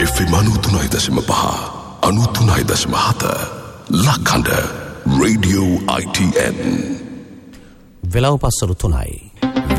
FM 93.5 93.7 ලක්හඬ Radio ITN වෙලාව පස්සල 3යි